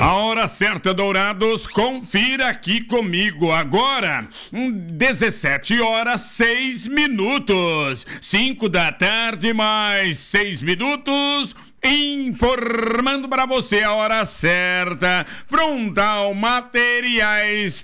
A hora certa, Dourados, confira aqui comigo agora, 17h06, 5 da tarde mais 6 minutos, informando para você a hora certa. Frontal Materiais